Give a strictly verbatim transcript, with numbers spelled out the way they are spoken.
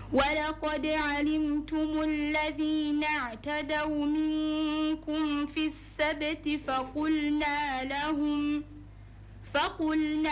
ولقد علمتم الذين اعتدوا منكم في السبت فقلنا لهم فقلنا